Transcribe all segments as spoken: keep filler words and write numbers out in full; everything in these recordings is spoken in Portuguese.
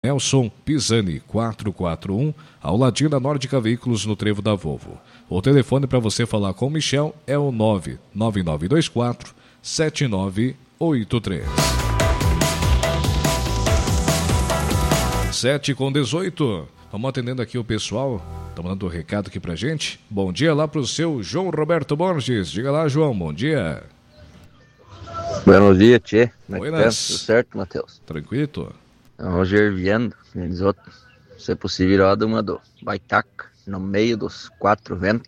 Nelson Pisani, quatrocentos e quarenta e um, ao ladinho da Nórdica Veículos, no Trevo da Volvo. O telefone para você falar com o Michel é o nove nove nove dois quatro sete nove oito três. sete com dezoito. Vamos atendendo aqui o pessoal. Estão mandando um recado aqui pra gente. Bom dia lá pro seu João Roberto Borges. Diga lá, João, bom dia. Buenos dias, tchê. Como é que tá? Buenas. Tudo certo, Matheus? Tranquilo? Roger Viando, Menizoto. Se possível, roda uma do Baitaca, no meio dos quatro ventos.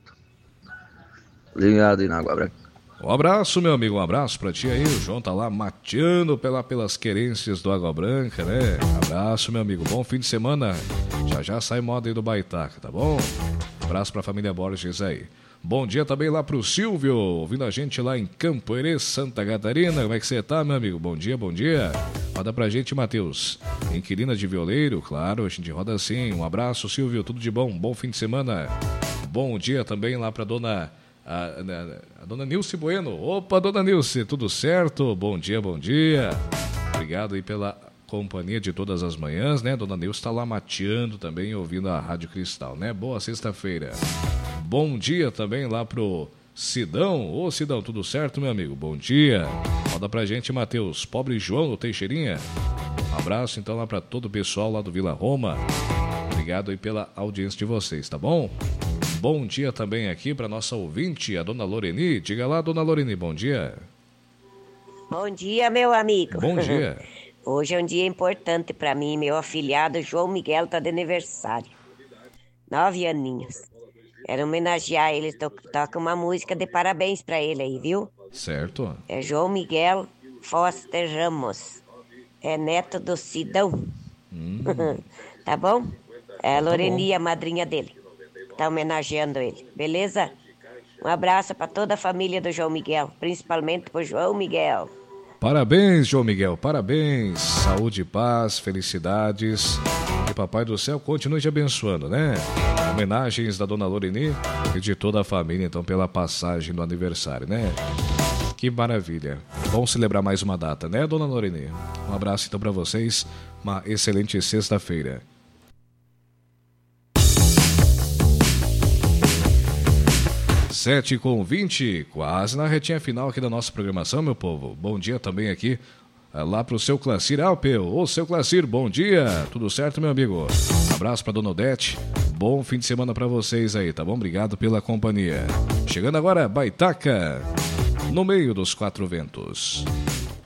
Ligado aí na Água Branca. Um abraço, meu amigo, um abraço pra ti aí. O João tá lá mateando pela, pelas querências do Água Branca, né? Abraço, meu amigo, bom fim de semana. Já já sai moda aí do Baitaca, tá bom? Abraço pra família Borges aí. Bom dia também lá pro Silvio, ouvindo a gente lá em Campo Herê, Santa Catarina. Como é que você tá, meu amigo? Bom dia, bom dia. Roda pra gente, Matheus. Inquilina de violeiro, claro, a gente roda assim. Um abraço, Silvio, tudo de bom, bom fim de semana. Bom dia também lá pra dona... A, a, a dona Nilce Bueno. Opa, dona Nilce, tudo certo? Bom dia, bom dia. Obrigado aí pela companhia de todas as manhãs, né? Dona Nilce está lá mateando também, ouvindo a Rádio Cristal, né? Boa sexta-feira. Bom dia também lá pro Sidão. Ô, Sidão, tudo certo, meu amigo? Bom dia. Roda pra gente, Matheus. Pobre João do Teixeirinha. Um abraço, então, lá pra todo o pessoal lá do Vila Roma. Obrigado aí pela audiência de vocês, tá bom? Bom dia também aqui para nossa ouvinte, a dona Loreni. Diga lá, dona Loreni, bom dia. Bom dia, meu amigo. Bom dia. Hoje é um dia importante para mim. Meu afilhado João Miguel está de aniversário. Nove aninhos. Quero homenagear ele. To- toca uma música de parabéns para ele aí, viu? Certo. É João Miguel Foster Ramos. É neto do Sidão. Hum. Tá bom? É a Tá Loreni, bom. a madrinha dele. Tá homenageando ele, beleza? Um abraço para toda a família do João Miguel, principalmente pro João Miguel. Parabéns, João Miguel, parabéns. Saúde, paz, felicidades. Que Papai do Céu continue te abençoando, né? Homenagens da dona Loreni e de toda a família, então, pela passagem do aniversário, né? Que maravilha. Bom celebrar mais uma data, né, dona Loreni? Um abraço, então, para vocês. Uma excelente sexta-feira. sete com vinte, quase na retinha final aqui da nossa programação, meu povo. Bom dia também aqui, lá pro seu Clacir Alpeu. Ô, seu Clacir, bom dia. Tudo certo, meu amigo? Abraço pra dona Odete. Bom fim de semana pra vocês aí, tá bom? Obrigado pela companhia. Chegando agora, Baitaca, no meio dos quatro ventos.